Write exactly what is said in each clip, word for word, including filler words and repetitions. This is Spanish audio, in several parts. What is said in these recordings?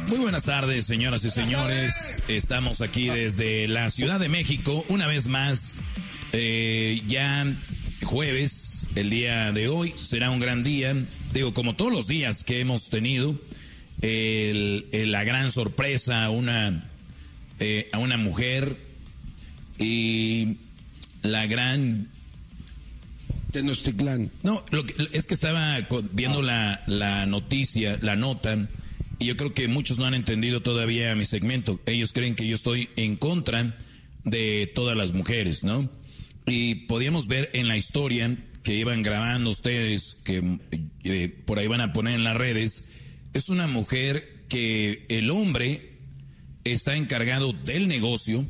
Muy buenas tardes, señoras y señores. Estamos aquí desde la Ciudad de México, una vez más, eh, ya jueves, el día de hoy será un gran día, digo, como todos los días que hemos tenido, el, el, la gran sorpresa a una, eh, a una mujer y la gran... Tenochtitlán. No, lo que, es que estaba viendo oh. la, la noticia, la nota, y yo creo que muchos no han entendido todavía mi segmento. Ellos creen que yo estoy en contra de todas las mujeres, ¿no? Y podíamos ver en la historia que iban grabando ustedes, que eh, por ahí van a poner en las redes, es una mujer que el hombre está encargado del negocio,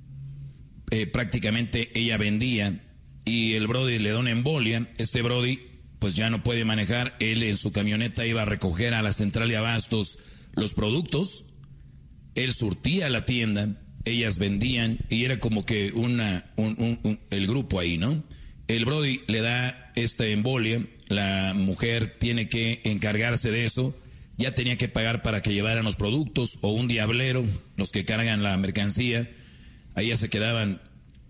eh, prácticamente ella vendía, y el brody le da una embolia. Este brody pues ya no puede manejar, él en su camioneta iba a recoger a la central de abastos los productos, él surtía la tienda, ellas vendían y era como que una un, un, un, el grupo ahí, ¿no? El brody le da esta embolia, la mujer tiene que encargarse de eso, ya tenía que pagar para que llevaran los productos o un diablero, los que cargan la mercancía, ahí ya se quedaban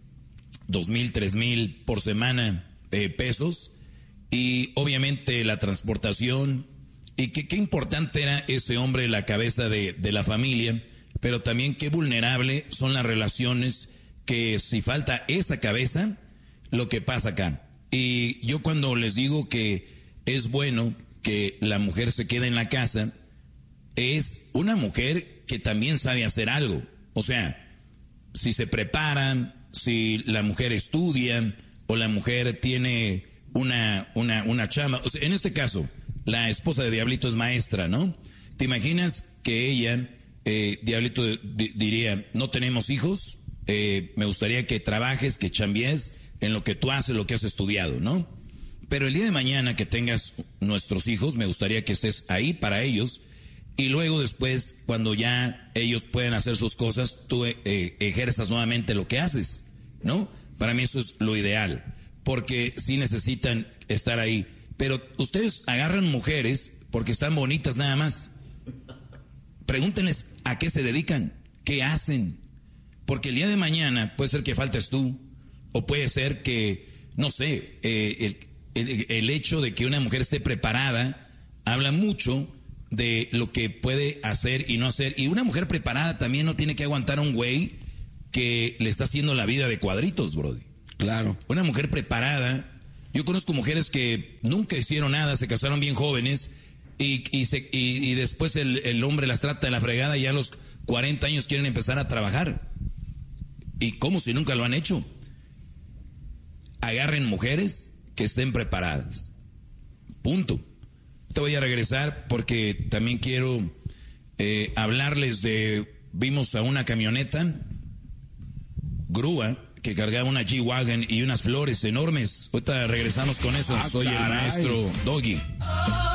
dos mil, tres mil por semana eh, pesos, y obviamente la transportación, y qué, qué importante era ese hombre, la cabeza de, de la familia, pero también qué vulnerable son las relaciones, que si falta esa cabeza, lo que pasa acá. Y yo cuando les digo que es bueno que la mujer se quede en la casa, es una mujer que también sabe hacer algo, o sea, si se preparan, si la mujer estudia o la mujer tiene una, una, una chamba. O sea, en este caso, la esposa de Diablito es maestra, ¿no? ¿Te imaginas que ella, eh, Diablito d- diría, no tenemos hijos, eh, me gustaría que trabajes, que chambies en lo que tú haces, lo que has estudiado, ¿no? Pero el día de mañana que tengas nuestros hijos, me gustaría que estés ahí para ellos. Y luego después, cuando ya ellos pueden hacer sus cosas, tú eh, ejerzas nuevamente lo que haces, ¿no? Para mí eso es lo ideal, porque sí necesitan estar ahí. Pero ustedes agarran mujeres porque están bonitas nada más. Pregúntenles a qué se dedican, qué hacen. Porque el día de mañana puede ser que faltes tú, o puede ser que, no sé, eh, el, el, el hecho de que una mujer esté preparada habla mucho de lo que puede hacer y no hacer. Y una mujer preparada también no tiene que aguantar a un güey que le está haciendo la vida de cuadritos, brody. Claro. Una mujer preparada. Yo conozco mujeres que nunca hicieron nada, se casaron bien jóvenes y, y, se, y, y después el, el hombre las trata de la fregada y ya a los cuarenta años quieren empezar a trabajar. Y como si nunca lo han hecho. Agarren mujeres que estén preparadas. Punto. Te voy a regresar porque también quiero eh, hablarles de... Vimos a una camioneta, grúa, que cargaba una G-Wagon y unas flores enormes. Ahorita regresamos con eso. Ah, Soy caray. el maestro Doggy.